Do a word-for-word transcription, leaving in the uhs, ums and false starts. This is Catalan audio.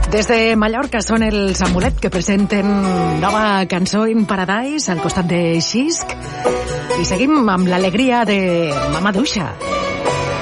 Des de Mallorca són els Amulet que presenten nova cançó In Paradise al costat de Xisc i seguim amb l'alegria de Mama Duixa.